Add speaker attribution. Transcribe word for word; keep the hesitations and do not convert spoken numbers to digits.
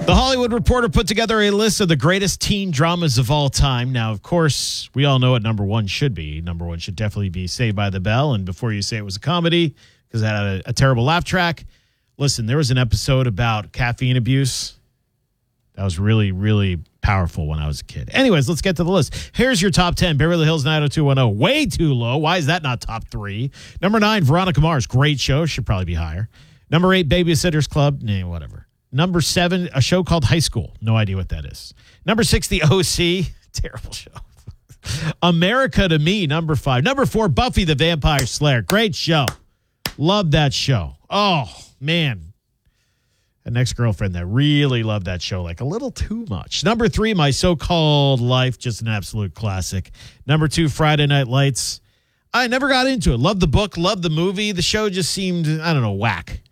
Speaker 1: The Hollywood Reporter put together a list of the greatest teen dramas of all time. Now, of course, we all know what number one should be. Number one should definitely be Saved by the Bell. And before you say it was a comedy, because it had a, a terrible laugh track, listen, there was an episode about caffeine abuse that was really, really powerful when I was a kid. Anyways, let's get to the list. Here's your top ten. Beverly Hills nine oh two one oh. Way too low. Why is that not top three? Number nine, Veronica Mars. Great show. Should probably be higher. Number eight, Babysitter's Club. Nah, whatever. Number seven, a show called High School. No idea what that is. Number six, The O C. Terrible show. America to Me, number five. Number four, Buffy the Vampire Slayer. Great show. Love that show. Oh, man. An ex-girlfriend that really loved that show, like a little too much. Number three, My So-Called Life. Just an absolute classic. Number two, Friday Night Lights. I never got into it. Loved the book, loved the movie. The show just seemed, I don't know, whack.